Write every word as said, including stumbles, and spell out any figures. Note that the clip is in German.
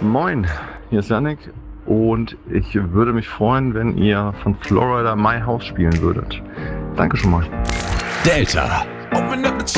Moin, hier ist Yannick und ich würde mich freuen, wenn ihr von Florida My House spielen würdet. Danke schon mal. Delta.